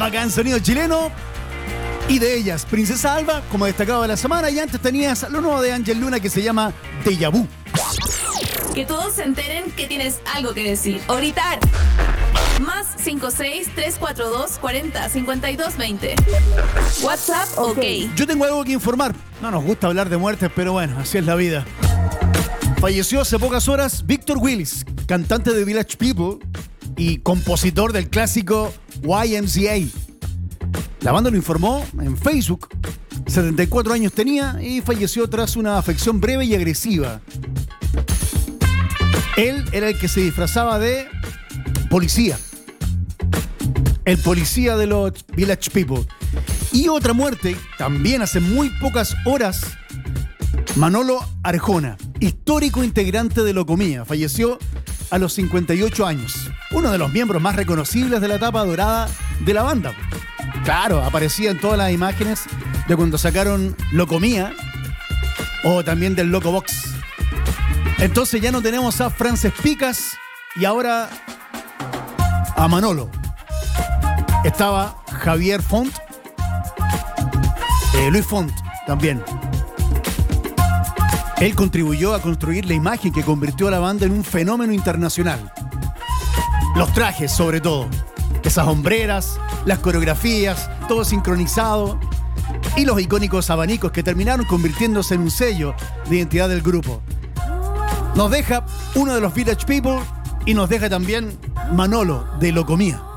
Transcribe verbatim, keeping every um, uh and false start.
acá en Sonido Chileno. Y de ellas, Princesa Alba, como destacado de la semana. Y antes tenías lo nuevo de Ángel Luna que se llama Déjà Vu. Que todos se enteren que tienes algo que decir o gritar. Más cinco seis, tres cuatro dos, cuatro cero, cinco dos dos cero. WhatsApp, ok. Yo tengo algo que informar. No nos gusta hablar de muertes, pero bueno, así es la vida. Falleció hace pocas horas Victor Willis, cantante de Village People y compositor del clásico Y M C A. La banda lo informó en Facebook. setenta y cuatro años tenía y falleció tras una afección breve y agresiva. Él era el que se disfrazaba de policía. El policía de los Village People. Y otra muerte, también hace muy pocas horas, Manolo Arjona, histórico integrante de Locomía, falleció a los cincuenta y ocho años. Uno de los miembros más reconocibles de la etapa dorada de la banda. Claro, aparecía en todas las imágenes de cuando sacaron Locomía o también del Loco Box. Entonces ya no tenemos a Frances Picas y ahora a Manolo. Estaba Javier Font, eh, Luis Font también. Él contribuyó a construir la imagen que convirtió a la banda en un fenómeno internacional. Los trajes, sobre todo. Esas hombreras, las coreografías, todo sincronizado. Y los icónicos abanicos que terminaron convirtiéndose en un sello de identidad del grupo. Nos deja uno de los Village People y nos deja también Manolo de Locomía.